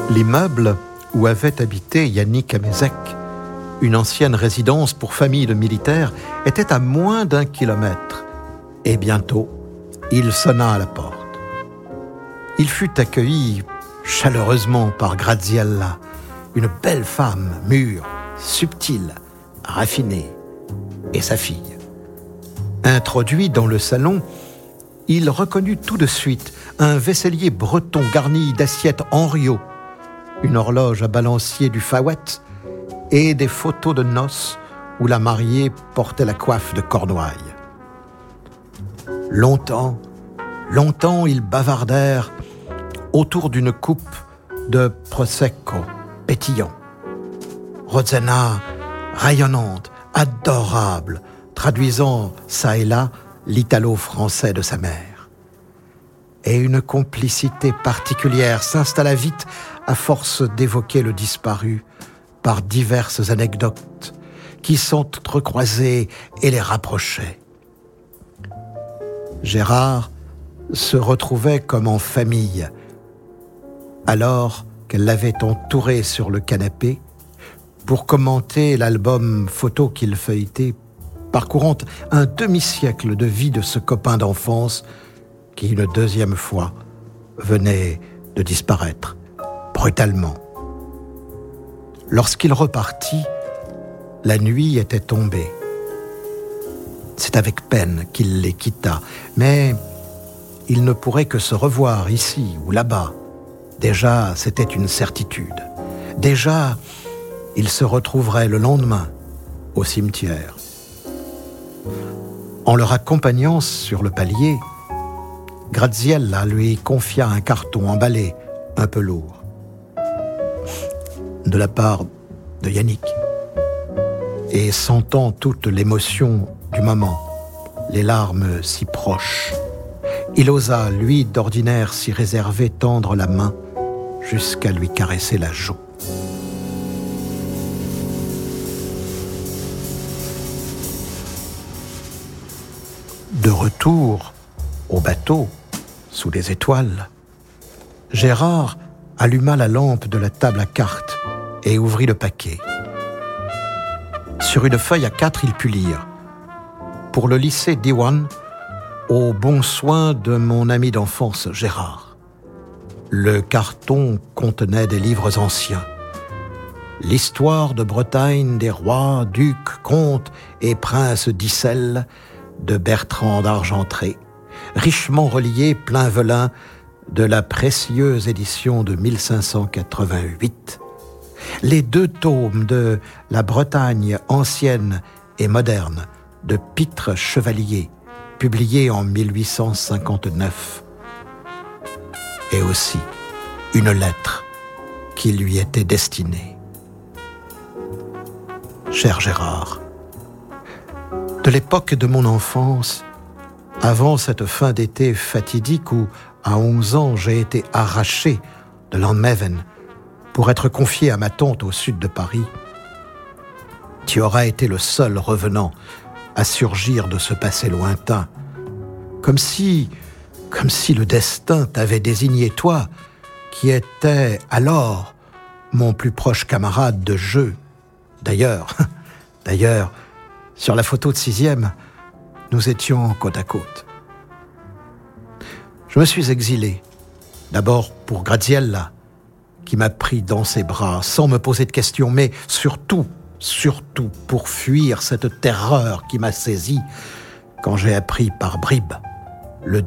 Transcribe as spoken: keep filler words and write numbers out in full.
L'immeuble où avait habité Yannick Amézec, une ancienne résidence pour familles de militaires, était à moins d'un kilomètre. Et bientôt, il sonna à la porte. Il fut accueilli chaleureusement par Graziella, une belle femme, mûre, subtile, raffinée, et sa fille. Introduit dans le salon, il reconnut tout de suite un vaisselier breton garni d'assiettes Henriot, une horloge à balancier du Fawet et des photos de noces où la mariée portait la coiffe de Cornouailles. Longtemps, longtemps ils bavardèrent autour d'une coupe de Prosecco pétillant. Rosanna, rayonnante, adorable, traduisant çà et là l'italo-français de sa mère. Et une complicité particulière s'installa vite à force d'évoquer le disparu par diverses anecdotes qui s'entrecroisaient et les rapprochaient. Gérard se retrouvait comme en famille, alors qu'elle l'avait entouré sur le canapé pour commenter l'album photo qu'il feuilletait, parcourant un demi-siècle de vie de ce copain d'enfance qui, une deuxième fois, venait de disparaître brutalement. Lorsqu'il repartit, la nuit était tombée. C'est avec peine qu'il les quitta, mais ils ne pourraient que se revoir ici ou là-bas. Déjà, c'était une certitude. Déjà, ils se retrouveraient le lendemain au cimetière. En leur accompagnant sur le palier, Graziella lui confia un carton emballé un peu lourd, de la part de Yannick. Et sentant toute l'émotion du moment, les larmes si proches, il osa, lui d'ordinaire si réservé, tendre la main jusqu'à lui caresser la joue. De retour au bateau, sous les étoiles, Gérard alluma la lampe de la table à cartes et ouvrit le paquet. Sur une feuille à quatre, il put lire « Pour le lycée Diwan, au bon soin de mon ami d'enfance Gérard ». Le carton contenait des livres anciens. L'histoire de Bretagne des rois, ducs, comtes et princes d'Issel de Bertrand d'Argentré, richement relié plein velin de la précieuse édition de mille cinq cent quatre-vingt-huit, les deux tomes de La Bretagne ancienne et moderne de Pitre Chevalier, publiés en mille huit cent cinquante-neuf, et aussi une lettre qui lui était destinée. Cher Gérard, de l'époque de mon enfance, avant cette fin d'été fatidique où, à onze ans, j'ai été arraché de Landmeven pour être confié à ma tante au sud de Paris, tu auras été le seul revenant à surgir de ce passé lointain, comme si, comme si le destin t'avait désigné, toi, qui étais alors mon plus proche camarade de jeu. D'ailleurs, d'ailleurs, sur la photo de sixième, nous étions côte à côte. Je me suis exilé, d'abord pour Graziella, qui m'a pris dans ses bras sans me poser de questions, mais surtout, surtout pour fuir cette terreur qui m'a saisi quand j'ai appris par bribes